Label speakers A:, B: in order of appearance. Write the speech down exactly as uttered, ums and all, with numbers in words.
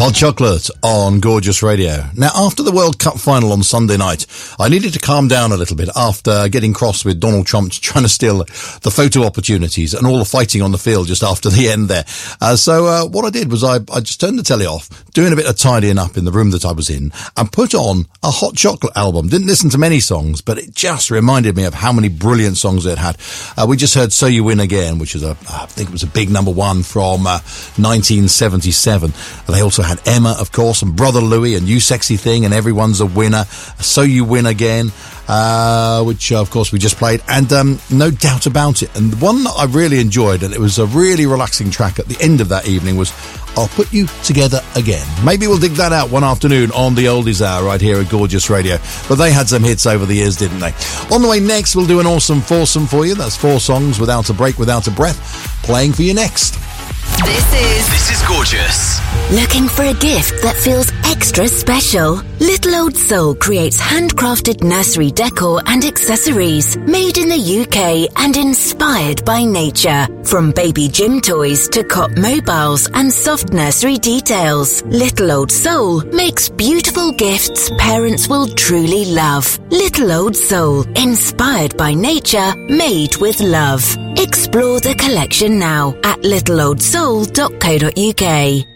A: Hot Chocolate on Gorgeous Radio. Now, after the World Cup final on Sunday night, I needed to calm down a little bit after getting cross with Donald Trump trying to steal the photo opportunities and all the fighting on the field just after the end there. Uh, so uh, what I did was I, I just turned the telly off, doing a bit of tidying up in the room that I was in, and put on a Hot Chocolate album. Didn't listen to many songs, but it just reminded me of how many brilliant songs it had. Uh, we just heard So You Win Again, which is a, I think it was a big number one from uh, nineteen seventy-seven. They also had Emma, of course, and Brother Louie, and You Sexy Thing, and Everyone's a Winner. So You Win Again, uh, which, uh, of course, we just played, and um, No Doubt About It. And the one that I really enjoyed, and it was a really relaxing track at the end of that evening, was I'll Put You Together Again. Maybe we'll dig that out one afternoon on the Oldies Hour right here at Gorgeous Radio. But they had some hits over the years, didn't they? On the way next, we'll do an awesome foursome for you. That's four songs without a break, without a breath, playing for you next.
B: This is...
C: This is Gorgeous.
B: Looking for a gift that feels extra special? Little Old Soul creates handcrafted nursery decor and accessories made in the U K and inspired by nature. From baby gym toys to cot mobiles and soft nursery details, Little Old Soul makes beautiful gifts parents will truly love. Little Old Soul, inspired by nature, made with love. Explore the collection now at little old soul dot co dot uk.